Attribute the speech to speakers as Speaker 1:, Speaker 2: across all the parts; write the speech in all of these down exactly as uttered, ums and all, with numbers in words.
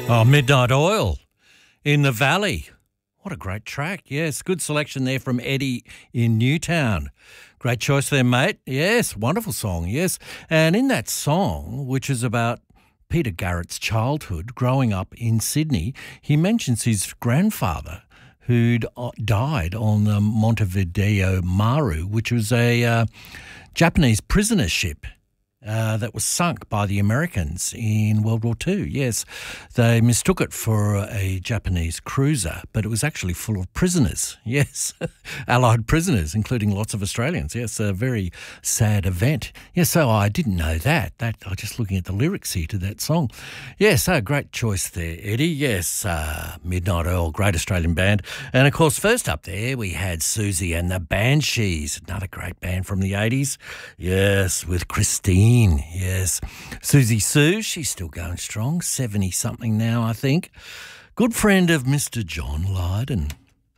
Speaker 1: Oh, Midnight Oil in the Valley. What a great track. Yes, good selection there from Eddie in Newtown. Great choice there, mate. Yes, wonderful song, yes. And in that song, which is about Peter Garrett's childhood growing up in Sydney, he mentions his grandfather who'd died on the Montevideo Maru, which was a uh, Japanese prisoner ship. Uh, that was sunk by the Americans in World War Two. Yes, they mistook it for a Japanese cruiser, but it was actually full of prisoners. Yes, Allied prisoners, including lots of Australians. Yes, a very sad event. Yes, so I didn't know that. That I was just looking at the lyrics here to that song. Yes, a great choice there, Eddie. Yes, uh, Midnight Oil, great Australian band. And of course, first up there we had Susie and the Banshees, another great band from the eighties. Yes, with Christine. Yes. Susie Sue, she's still going strong, seventy-something now, I think. Good friend of Mister John Lydon.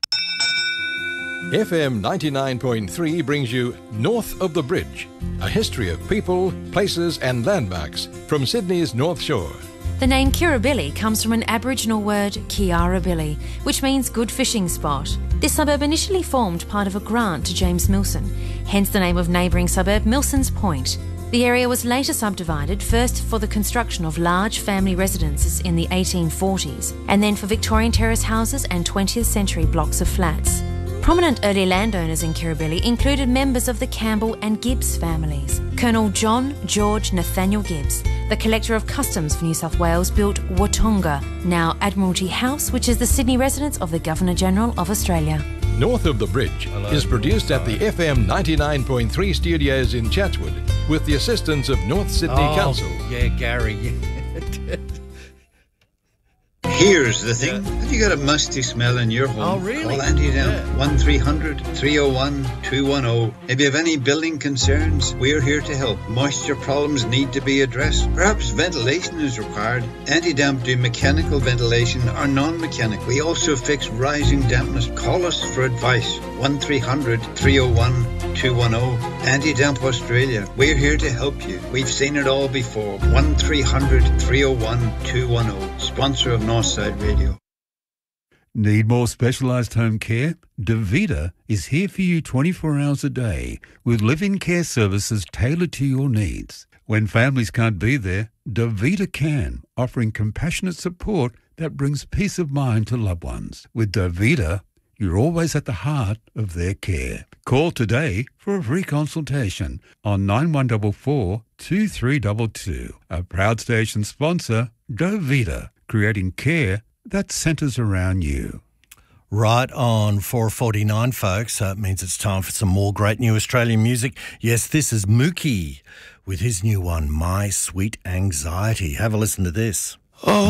Speaker 2: F M ninety-nine point three brings you North of the Bridge, a history of people, places and landmarks from Sydney's North Shore.
Speaker 3: The name Kirribilli comes from an Aboriginal word, Kiarabilli, which means good fishing spot. This suburb initially formed part of a grant to James Milson, hence the name of neighbouring suburb Milson's Point. The area was later subdivided, first for the construction of large family residences in the eighteen forties, and then for Victorian terrace houses and twentieth century blocks of flats. Prominent early landowners in Kirribilli included members of the Campbell and Gibbs families. Colonel John George Nathaniel Gibbs, the Collector of Customs for New South Wales, built Watonga, now Admiralty House, which is the Sydney residence of the Governor-General of Australia.
Speaker 2: North of the Bridge Hello. is produced at the F M ninety-nine point three studios in Chatswood with the assistance of North Sydney
Speaker 1: oh,
Speaker 2: Council.
Speaker 1: Yeah, Gary.
Speaker 4: Here's the thing. Yeah. Have you got a musty smell in your home?
Speaker 1: Oh, really?
Speaker 4: Call Andy down.
Speaker 1: Yeah.
Speaker 4: one three hundred, three oh one, two one oh. If you have any building concerns, we're here to help. Moisture problems need to be addressed. Perhaps ventilation is required. Anti-damp do mechanical ventilation or non-mechanical. We also fix rising dampness. Call us for advice. one three hundred, three oh one, two one oh. Anti-Damp Australia. We're here to help you. We've seen it all before. one three hundred, three oh one, two one oh. Sponsor of Northside Radio.
Speaker 5: Need more specialised home care? Davita is here for you twenty-four hours a day with live-in care services tailored to your needs. When families can't be there, Davita can, offering compassionate support that brings peace of mind to loved ones. With Davita, you're always at the heart of their care. Call today for a free consultation on nine one four four, two three two two. A proud station sponsor, Davita, creating care that centres around you.
Speaker 1: Right on four forty-nine, folks. So it means it's time for some more great new Australian music. Yes, this is Mookie with his new one, My Sweet Anxiety. Have a listen to this.
Speaker 6: Oh.